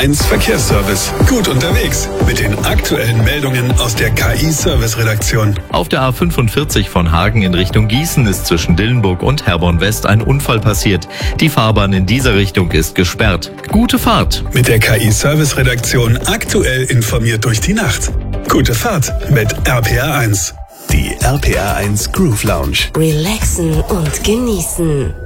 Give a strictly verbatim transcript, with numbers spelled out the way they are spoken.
eins Verkehrsservice. Gut unterwegs mit den aktuellen Meldungen aus der K I-Service-Redaktion. Auf der A fünfundvierzig von Hagen in Richtung Gießen ist zwischen Dillenburg und Herborn West ein Unfall passiert. Die Fahrbahn in dieser Richtung ist gesperrt. Gute Fahrt! Mit der K I-Service-Redaktion aktuell informiert durch die Nacht. Gute Fahrt mit R P R eins. Die R P R eins Groove Lounge. Relaxen und genießen.